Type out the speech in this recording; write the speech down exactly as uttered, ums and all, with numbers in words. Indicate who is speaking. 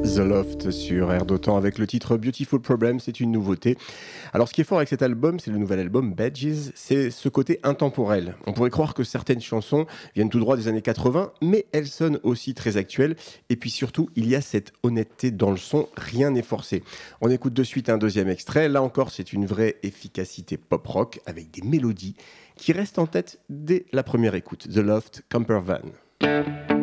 Speaker 1: The Loft sur Air d'Otan avec le titre Beautiful Problem, c'est une nouveauté. Alors ce qui est fort avec cet album, c'est le nouvel album Badges, c'est ce côté intemporel. On pourrait croire que certaines chansons viennent tout droit des années quatre-vingts, mais elles sonnent aussi très actuelles. Et puis surtout, il y a cette honnêteté dans le son, rien n'est forcé. On écoute de suite un deuxième extrait, là encore c'est une vraie efficacité pop-rock avec des mélodies qui restent en tête dès la première écoute. The Loft, Campervan.